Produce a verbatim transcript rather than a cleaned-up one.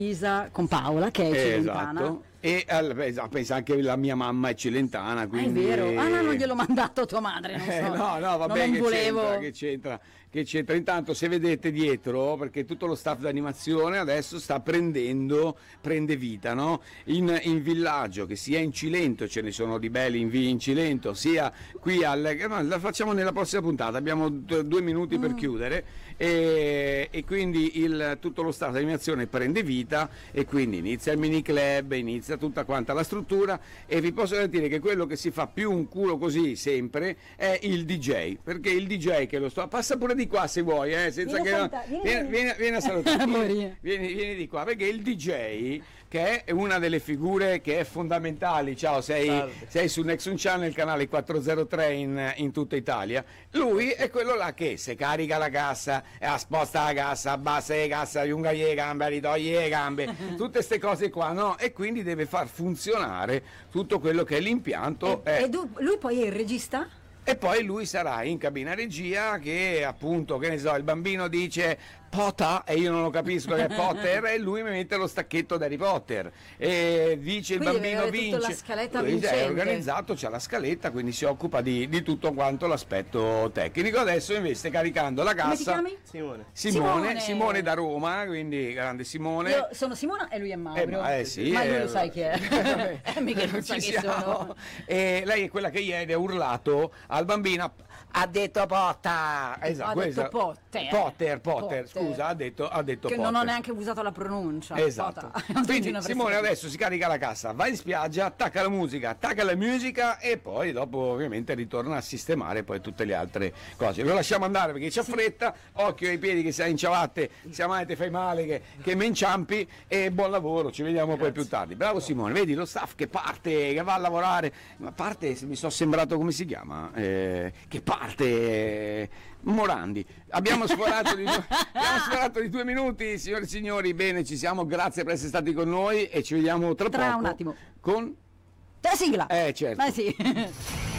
Isa con Paola che è Eh, cilentana. esatto. E al- pensa pensa anche la mia mamma è cilentana, Ah, è quindi vero. Ah, no, non gliel'ho mandato a tua madre, non so. Eh, no, no, vabbè, non che volevo. c'entra, che c'entra, che c'entra. Intanto, se vedete dietro, perché tutto lo staff d'animazione adesso sta prendendo, prende vita, no? In, in villaggio, che sia in Cilento, ce ne sono di belli in, vi- in Cilento, sia qui al... no, la facciamo nella prossima puntata, abbiamo d- due minuti per Mm. chiudere, e, e quindi il, tutto lo staff d'animazione prende vita, e quindi inizia il mini club, inizia tutta quanta la struttura, e vi posso garantire che quello che si fa più un culo così sempre è il D J, perché il D J che lo sto, passa pure di qua se vuoi, eh, senza Vieni che a salutare, vieni, vieni, vieni. vieni- vieni a salutare, Amore. vieni, vieni, vieni di qua, perché il D J, che è una delle figure che è fondamentali, ciao, sei, Salve. sei su Nexon Channel, canale quattrocentotre in, in tutta Italia, lui è quello là che se carica la cassa, e sposta la cassa, abbassa le cassa, allunga le gambe, ritoglie le gambe, tutte queste cose qua, no? E quindi deve far funzionare tutto quello che è l'impianto. E, eh. e du- lui poi è il regista? E poi lui sarà in cabina regia che appunto, che ne so, il bambino dice Potter e io non lo capisco che è Potter, e lui mi mette lo stacchetto di Harry Potter e dice il Quindi bambino deve avere tutta vince. la scaletta Lui è vincente. organizzato, c'ha la scaletta, quindi si occupa di, di tutto quanto l'aspetto tecnico. Adesso invece caricando la Come ti cassa. chiami? Simone. Simone, Simone. Simone da Roma, quindi grande Simone. Io sono Simona e lui è Mauro. Eh, ma, eh, sì, Ma lui eh, lo sai chi è. Eh, mica non sa ci chi siamo. sono. E lei è quella che ieri ha urlato al bambino, ha detto Potta, esatto, Ha questa- detto Potter. Potter, Potter, Potter. scusa, ha detto, ha detto Che Potter. non ho neanche usato la pronuncia. Esatto. Pota. Non tutti Quindi ne avresti Simone capito. adesso si carica la cassa, va in spiaggia, attacca la musica, attacca la musica, e poi dopo ovviamente ritorna a sistemare poi tutte le altre cose. Lo lasciamo andare perché c'ha fretta, occhio ai piedi che sei in ciabatte, se mai ti fai male che, che me inciampi, e buon lavoro, ci vediamo poi più tardi. Bravo Simone, vedi lo staff che parte, che va a lavorare, ma parte, mi sono sembrato, come si chiama? Eh, che parte eh, Morandi. Abbiamo sforato di, due, abbiamo sforato di due minuti, signore e signori, bene, ci siamo, grazie per essere stati con noi e ci vediamo tra, Tra poco un attimo. con... La sigla. Eh, certo. Ma sì.